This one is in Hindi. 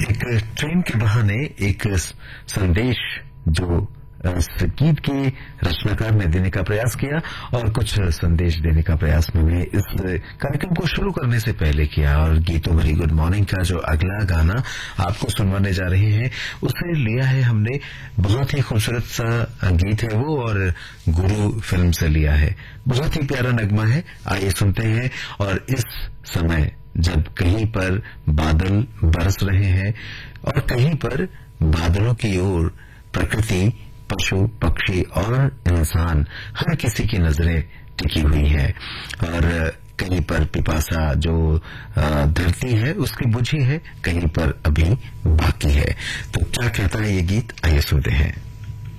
एक ट्रेन के बहाने एक संदेश जो इस गीत के रचनाकार ने देने का प्रयास किया और कुछ संदेश देने का प्रयास मैंने इस कार्यक्रम को शुरू करने से पहले किया। और गीतों भरी गुड मॉर्निंग का जो अगला गाना आपको सुनवाने जा रहे हैं उसे लिया है हमने, बहुत ही खूबसूरत सा गीत है वो और गुरु फिल्म से लिया है। बहुत ही प्यारा नगमा है, आइए सुनते हैं। और इस समय जब कहीं पर बादल बरस रहे हैं और कहीं पर बादलों की ओर प्रकृति, पशु पक्षी और इंसान हर किसी की नजरें टिकी हुई है और कहीं पर पिपासा जो धरती है उसकी बुझी है, कहीं पर अभी बाकी है। तो क्या कहता है ये गीत, आइए सुनते हैं।